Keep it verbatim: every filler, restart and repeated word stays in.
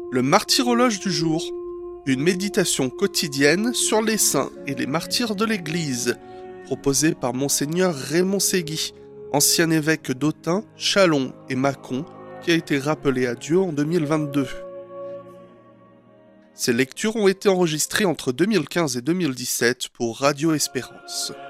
Le martyrologe du jour, une méditation quotidienne sur les saints et les martyrs de l'Église, proposée par Monseigneur Raymond Ségui, ancien évêque d'Autun, Châlons et Mâcon, qui a été rappelé à Dieu en deux mille vingt-deux. Ces lectures ont été enregistrées entre deux mille quinze et deux mille dix-sept pour Radio Espérance.